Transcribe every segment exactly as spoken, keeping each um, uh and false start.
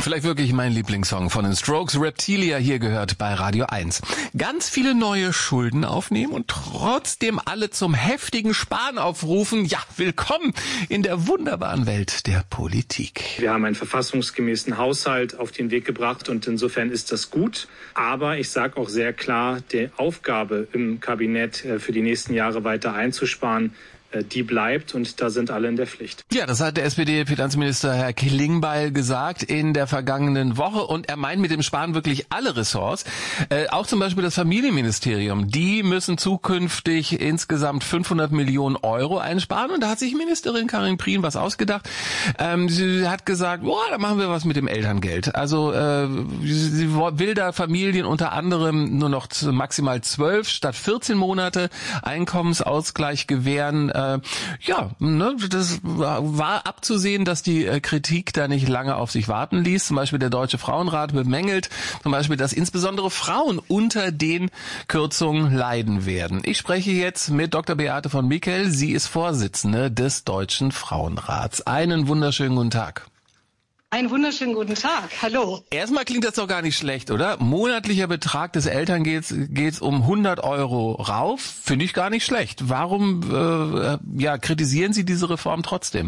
Vielleicht wirklich mein Lieblingssong von den Strokes, Reptilia, hier gehört bei Radio eins. Ganz viele neue Schulden aufnehmen und trotzdem alle zum heftigen Sparen aufrufen. Ja, willkommen in der wunderbaren Welt der Politik. Wir haben einen verfassungsgemäßen Haushalt auf den Weg gebracht und insofern ist das gut. Aber ich sage auch sehr klar, die Aufgabe im Kabinett für die nächsten Jahre weiter einzusparen, die bleibt und da sind alle in der Pflicht. Ja, das hat der S P D-Finanzminister Herr Klingbeil gesagt in der vergangenen Woche und er meint mit dem Sparen wirklich alle Ressorts, äh, auch zum Beispiel das Familienministerium. Die müssen zukünftig insgesamt fünfhundert Millionen Euro einsparen und da hat sich Ministerin Karin Prien was ausgedacht. Ähm, sie hat gesagt, boah, da machen wir was mit dem Elterngeld. Also äh, sie will da Familien unter anderem nur noch maximal zwölf statt vierzehn Monate Einkommensausgleich gewähren. Äh, Ja, ne, das war abzusehen, dass die Kritik da nicht lange auf sich warten ließ. Zum Beispiel der Deutsche Frauenrat bemängelt zum Beispiel, dass insbesondere Frauen unter den Kürzungen leiden werden. Ich spreche jetzt mit Doktor Beate von Mickel. Sie ist Vorsitzende des Deutschen Frauenrats. Einen wunderschönen guten Tag. Einen wunderschönen guten Tag. Hallo. Erstmal klingt das doch gar nicht schlecht, oder? Monatlicher Betrag des Elterngelds geht's um hundert Euro rauf. Finde ich gar nicht schlecht. Warum äh, ja, kritisieren Sie diese Reform trotzdem?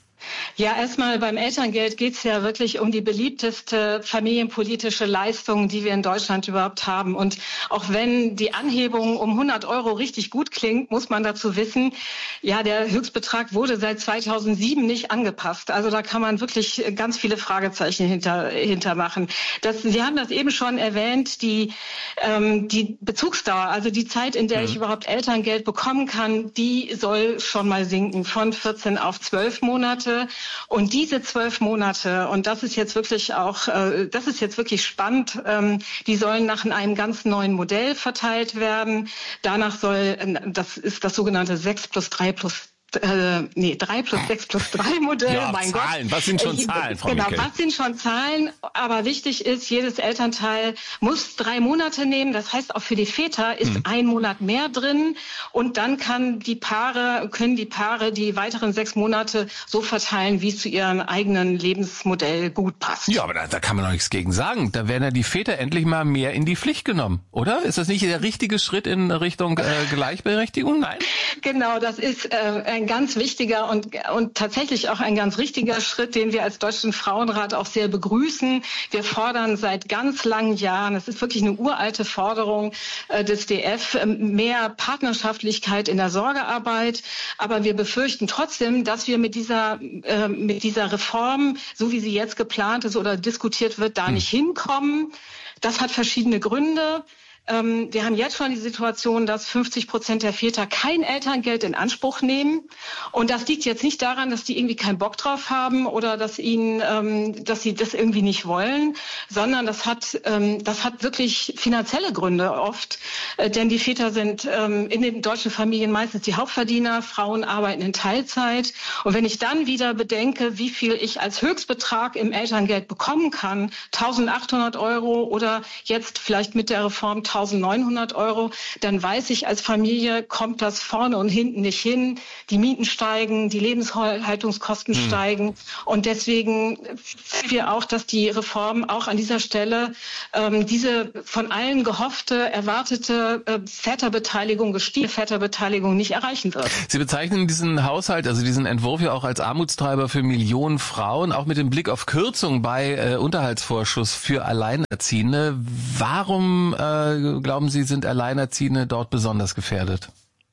Ja, erstmal beim Elterngeld geht es ja wirklich um die beliebteste familienpolitische Leistung, die wir in Deutschland überhaupt haben. Und auch wenn die Anhebung um hundert Euro richtig gut klingt, muss man dazu wissen, ja, der Höchstbetrag wurde seit zweitausendsieben nicht angepasst. Also da kann man wirklich ganz viele Fragezeichen hinter, hinter machen. Das, Sie haben das eben schon erwähnt, die, ähm, die Bezugsdauer, also die Zeit, in der mhm. ich überhaupt Elterngeld bekommen kann, die soll schon mal sinken von vierzehn auf zwölf Monate. Und diese zwölf Monate, und das ist jetzt wirklich auch, äh, das ist jetzt wirklich spannend, ähm, die sollen nach einem ganz neuen Modell verteilt werden. Danach soll, das ist das sogenannte sechs plus drei plus Äh, nee, drei plus sechs plus drei Modell, ja, mein Zahlen. Gott. Was sind schon Zahlen, Frau Genau, Mickel? was sind schon Zahlen? Aber wichtig ist, jedes Elternteil muss drei Monate nehmen. Das heißt, auch für die Väter ist hm. ein Monat mehr drin. Und dann kann die Paare, können die Paare die weiteren sechs Monate so verteilen, wie es zu ihrem eigenen Lebensmodell gut passt. Ja, aber da, da kann man doch nichts gegen sagen. Da werden ja die Väter endlich mal mehr in die Pflicht genommen, oder? Ist das nicht der richtige Schritt in Richtung äh, Gleichberechtigung? Nein? Genau, das ist äh, ein ganz wichtiger und, und tatsächlich auch ein ganz richtiger Schritt, den wir als Deutschen Frauenrat auch sehr begrüßen. Wir fordern seit ganz langen Jahren, es ist wirklich eine uralte Forderung äh, des D F, äh, mehr Partnerschaftlichkeit in der Sorgearbeit. Aber wir befürchten trotzdem, dass wir mit dieser, äh, mit dieser Reform, so wie sie jetzt geplant ist oder diskutiert wird, da hm. nicht hinkommen. Das hat verschiedene Gründe. Wir haben jetzt schon die Situation, dass fünfzig Prozent der Väter kein Elterngeld in Anspruch nehmen. Und das liegt jetzt nicht daran, dass die irgendwie keinen Bock drauf haben oder dass ihnen, dass sie das irgendwie nicht wollen, sondern das hat, das hat wirklich finanzielle Gründe oft. Denn die Väter sind in den deutschen Familien meistens die Hauptverdiener, Frauen arbeiten in Teilzeit. Und wenn ich dann wieder bedenke, wie viel ich als Höchstbetrag im Elterngeld bekommen kann, eintausendachthundert Euro oder jetzt vielleicht mit der Reform eintausendneunhundert Euro, dann weiß ich, als Familie kommt das vorne und hinten nicht hin. Die Mieten steigen, die Lebenshaltungskosten hm. steigen. Und deswegen sehen wir auch, dass die Reform auch an dieser Stelle ähm, diese von allen gehoffte, erwartete äh, Väterbeteiligung, gestiegene Väterbeteiligung nicht erreichen wird. Sie bezeichnen diesen Haushalt, also diesen Entwurf ja auch als Armutstreiber für Millionen Frauen, auch mit dem Blick auf Kürzung bei äh, Unterhaltsvorschuss für Alleinerziehende. Warum äh, glauben Sie, sind Alleinerziehende dort besonders gefährdet?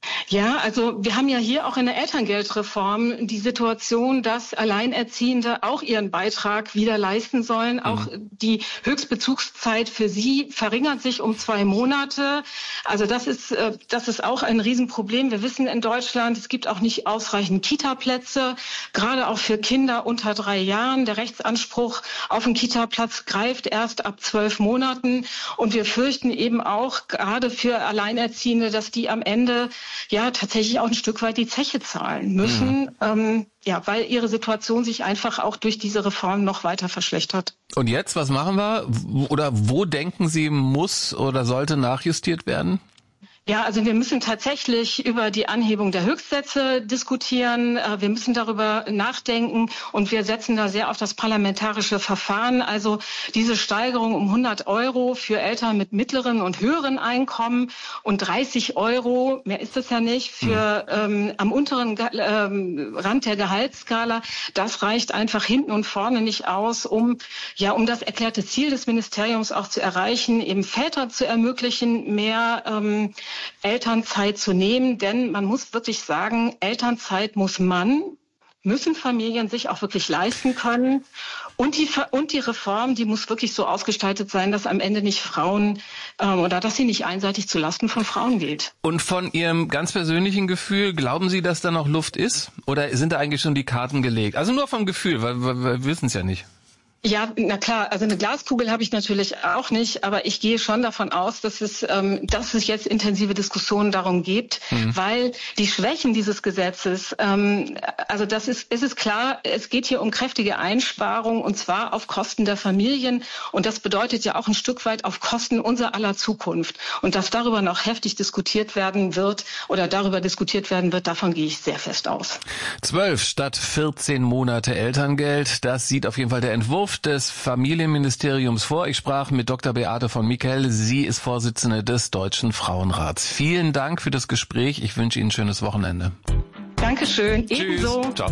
Ja, also wir haben ja hier auch in der Elterngeldreform die Situation, dass Alleinerziehende auch ihren Beitrag wieder leisten sollen. Auch mhm. die Höchstbezugszeit für sie verringert sich um zwei Monate. Also das ist, das ist auch ein Riesenproblem. Wir wissen in Deutschland, es gibt auch nicht ausreichend Kita-Plätze, gerade auch für Kinder unter drei Jahren. Der Rechtsanspruch auf einen Kita-Platz greift erst ab zwölf Monaten. Und wir fürchten eben auch gerade für Alleinerziehende, dass die am Ende ja tatsächlich auch ein Stück weit die Zeche zahlen müssen, mhm. ähm, ja, weil ihre Situation sich einfach auch durch diese Reform noch weiter verschlechtert. Und jetzt, was machen wir? Oder wo denken Sie, muss oder sollte nachjustiert werden? Ja, also wir müssen tatsächlich über die Anhebung der Höchstsätze diskutieren. Wir müssen darüber nachdenken und wir setzen da sehr auf das parlamentarische Verfahren. Also diese Steigerung um hundert Euro für Eltern mit mittleren und höheren Einkommen und dreißig Euro, mehr ist es ja nicht, für ähm, am unteren ähm, Rand der Gehaltsskala. Das reicht einfach hinten und vorne nicht aus, um ja um das erklärte Ziel des Ministeriums auch zu erreichen, eben Väter zu ermöglichen, mehr ähm, Elternzeit zu nehmen, denn man muss wirklich sagen, Elternzeit muss man, müssen Familien sich auch wirklich leisten können. Und die und die Reform, die muss wirklich so ausgestaltet sein, dass am Ende nicht Frauen ähm, oder dass sie nicht einseitig zu Lasten von Frauen geht. Und von Ihrem ganz persönlichen Gefühl, glauben Sie, dass da noch Luft ist? Oder sind da eigentlich schon die Karten gelegt? Also nur vom Gefühl, weil, weil wir wissen es ja nicht. Ja, na klar, also eine Glaskugel habe ich natürlich auch nicht, aber ich gehe schon davon aus, dass es, ähm, dass es jetzt intensive Diskussionen darum gibt, mhm. weil die Schwächen dieses Gesetzes, ähm, also das ist, es ist klar, es geht hier um kräftige Einsparungen und zwar auf Kosten der Familien und das bedeutet ja auch ein Stück weit auf Kosten unserer aller Zukunft und dass darüber noch heftig diskutiert werden wird oder darüber diskutiert werden wird, davon gehe ich sehr fest aus. Zwölf statt vierzehn Monate Elterngeld, das sieht auf jeden Fall der Entwurf des Familienministeriums vor. Ich sprach mit Doktor Beate von Michael. Sie ist Vorsitzende des Deutschen Frauenrats. Vielen Dank für das Gespräch. Ich wünsche Ihnen ein schönes Wochenende. Dankeschön. Tschüss. Ebenso. Ciao.